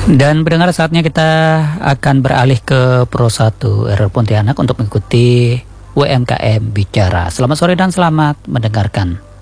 Dan pendengar, saatnya kita akan beralih ke Pro 1 RR Pontianak untuk mengikuti UMKM Bicara. Selamat sore dan selamat mendengarkan.